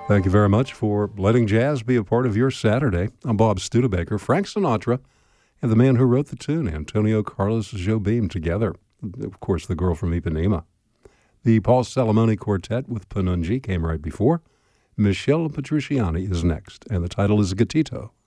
Thank you very much for letting jazz be a part of your Saturday. I'm Bob Studebaker. Frank Sinatra and the man who wrote the tune, Antonio Carlos Jobim, together. Of course, the girl from Ipanema. The Paul Salamone Quartet with Panungi came right before. Michelle Petrucciani is next, and the title is Gatito.